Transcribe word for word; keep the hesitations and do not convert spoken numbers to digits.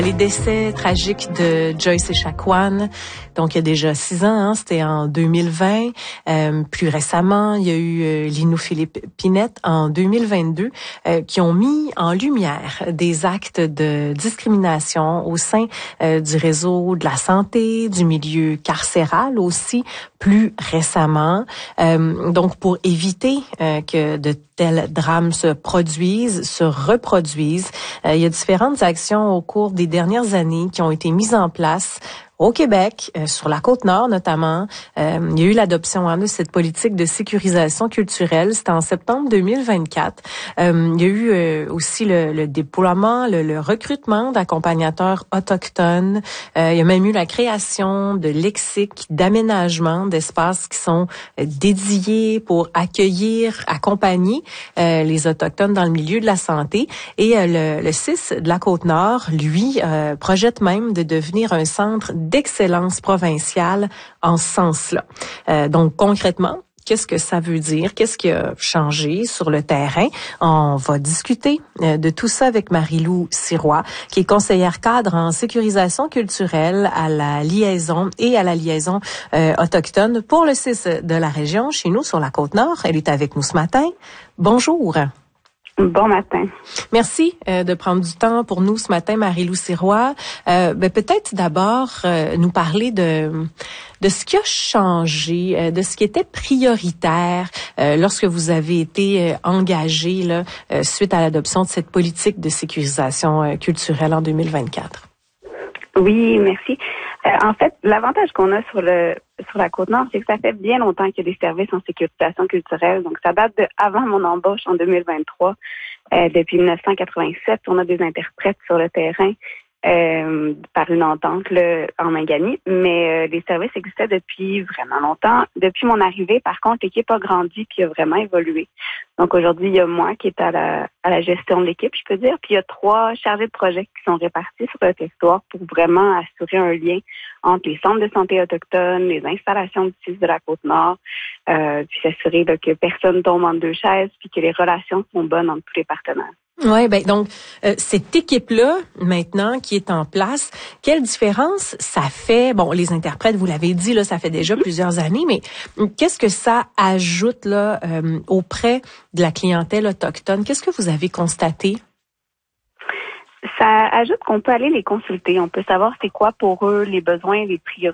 Les décès tragiques de Joyce Echaquan, donc il y a déjà six ans, hein, c'était en deux mille vingt. Euh, plus récemment, il y a eu euh, Linou Philippe Pinette en deux mille vingt-deux, euh, qui ont mis en lumière des actes de discrimination au sein euh, du réseau de la santé, du milieu carcéral aussi, plus récemment. Euh, donc pour éviter euh, que de tels drames se produisent, se reproduisent, euh, il y a différentes actions au cours des dernières années qui ont été mises en place au Québec, euh, sur la Côte-Nord notamment. Euh, il y a eu l'adoption hein, de cette politique de sécurisation culturelle. C'était en septembre deux mille vingt-quatre. Euh, il y a eu euh, aussi le, le déploiement, le, le recrutement d'accompagnateurs autochtones. Euh, il y a même eu la création de lexiques, d'aménagements, d'espaces qui sont euh, dédiés pour accueillir, accompagner euh, les Autochtones dans le milieu de la santé. Et euh, le, le C I S de la Côte-Nord, lui, euh, projette même de devenir un centre d'excellence provinciale en ce sens-là. Euh, donc, concrètement, qu'est-ce que ça veut dire? Qu'est-ce qui a changé sur le terrain? On va discuter euh, de tout ça avec Marie-Lou Sirois, qui est conseillère cadre en sécurisation culturelle à la liaison et à la liaison euh, autochtone pour le C I S de la région, chez nous, sur la Côte-Nord. Elle est avec nous ce matin. Bonjour. Bon matin. Merci euh, de prendre du temps pour nous ce matin, Marie-Lou Sirois. Euh, ben, peut-être d'abord euh, nous parler de de ce qui a changé, euh, de ce qui était prioritaire euh, lorsque vous avez été euh, engagé là, euh, suite à l'adoption de cette politique de sécurisation euh, culturelle en deux mille vingt-quatre. Oui, merci. Euh, en fait, l'avantage qu'on a sur le sur la Côte-Nord, c'est que ça fait bien longtemps qu'il y a des services en sécurisation culturelle. Donc, ça date de avant mon embauche en deux mille vingt-trois. Euh, depuis dix-neuf cent quatre-vingt-sept, on a des interprètes sur le terrain euh, par une entente là, en Mangani. Mais euh, les services existaient depuis vraiment longtemps. Depuis mon arrivée, par contre, l'équipe a grandi puis a vraiment évolué. Donc, aujourd'hui, il y a moi qui est à la à la gestion de l'équipe, je peux dire. Puis, il y a trois chargés de projet qui sont répartis sur le territoire pour vraiment assurer un lien entre les centres de santé autochtones, les installations du C I S de la Côte-Nord, euh, puis s'assurer là, que personne tombe entre deux chaises puis que les relations sont bonnes entre tous les partenaires. Oui, ben donc euh, cette équipe-là maintenant qui est en place, quelle différence ça fait? Bon, les interprètes, vous l'avez dit là, ça fait déjà plusieurs années, mais qu'est-ce que ça ajoute là euh, auprès de la clientèle autochtone? Qu'est-ce que vous avez constaté? Ça ajoute qu'on peut aller les consulter, on peut savoir c'est quoi pour eux les besoins, les priorités.